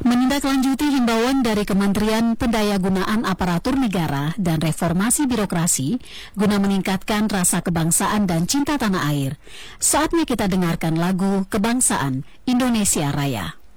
Menindaklanjuti himbauan dari Kementerian Pendayagunaan Aparatur Negara dan Reformasi Birokrasi guna meningkatkan rasa kebangsaan dan cinta tanah air, saatnya kita dengarkan lagu Kebangsaan Indonesia Raya.